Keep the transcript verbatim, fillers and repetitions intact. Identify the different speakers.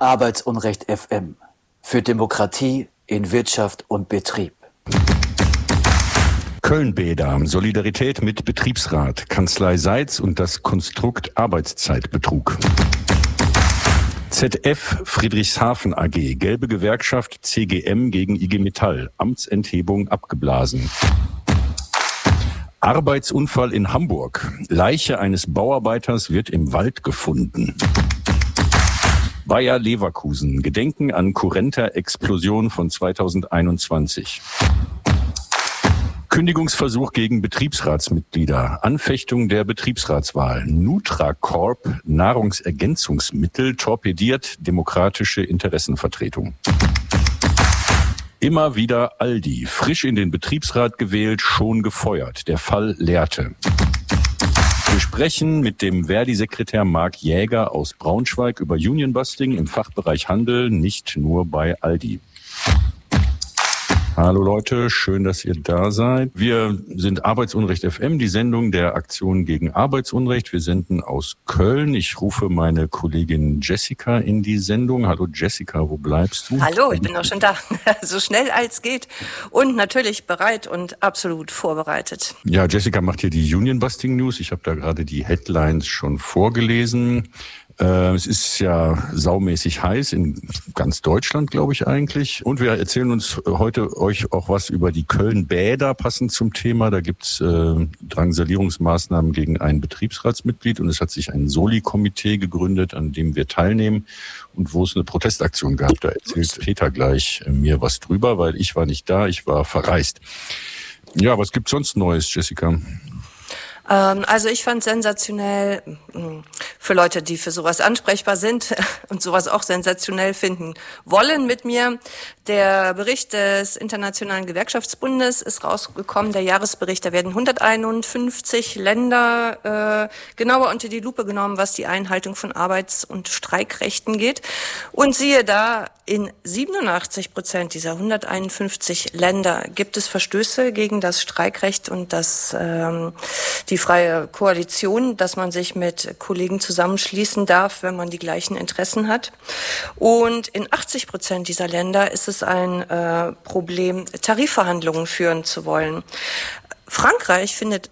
Speaker 1: Arbeitsunrecht F M. Für Demokratie in Wirtschaft und Betrieb.
Speaker 2: Köln-Bäder, Solidarität mit Betriebsrat, Kanzlei Seitz und das Konstrukt Arbeitszeitbetrug. Z F Friedrichshafen A G, gelbe Gewerkschaft C G M gegen I G Metall, Amtsenthebung abgeblasen. Arbeitsunfall in Hamburg, Leiche eines Bauarbeiters wird im Wald gefunden. Bayer Leverkusen, Gedenken an Currenta-Explosion von zweitausendeinundzwanzig. Kündigungsversuch gegen Betriebsratsmitglieder, Anfechtung der Betriebsratswahl, Nutracorp, Nahrungsergänzungsmittel, torpediert demokratische Interessenvertretung. Immer wieder Aldi, frisch in den Betriebsrat gewählt, schon gefeuert. Der Fall Lehrte. Wir sprechen mit dem Verdi-Sekretär Marc Jäger aus Braunschweig über Unionbusting im Fachbereich Handel, nicht nur bei Aldi. Hallo Leute, schön, dass ihr da seid. Wir sind Arbeitsunrecht F M, die Sendung der Aktion gegen Arbeitsunrecht. Wir senden aus Köln. Ich rufe meine Kollegin Jessica in die Sendung. Hallo Jessica, wo bleibst du?
Speaker 3: Hallo, ich bin auch schon da. So schnell als geht und natürlich bereit und absolut vorbereitet.
Speaker 2: Ja, Jessica macht hier die Unionbusting News. Ich habe da gerade die Headlines schon vorgelesen. Äh, es ist ja saumäßig heiß in ganz Deutschland, glaube ich eigentlich. Und wir erzählen uns heute euch auch was über die Köln-Bäder, passend zum Thema. Da gibt's äh, Drangsalierungsmaßnahmen gegen ein Betriebsratsmitglied und es hat sich ein Soli-Komitee gegründet, an dem wir teilnehmen und wo es eine Protestaktion gab. Da erzählt Peter gleich äh, mir was drüber, weil ich war nicht da, ich war verreist. Ja, was gibt's sonst Neues, Jessica?
Speaker 3: Also ich fand sensationell, für Leute, die für sowas ansprechbar sind und sowas auch sensationell finden wollen mit mir, der Bericht des Internationalen Gewerkschaftsbundes ist rausgekommen, der Jahresbericht. Da werden hunderteinundfünfzig Länder äh, genauer unter die Lupe genommen, was die Einhaltung von Arbeits- und Streikrechten geht. Und siehe da, in siebenundachtzig Prozent dieser hunderteinundfünfzig Länder gibt es Verstöße gegen das Streikrecht und das ähm, die freie Koalition, dass man sich mit Kollegen zusammenschließen darf, wenn man die gleichen Interessen hat. Und in achtzig Prozent dieser Länder ist es ein äh, Problem, Tarifverhandlungen führen zu wollen. Frankreich findet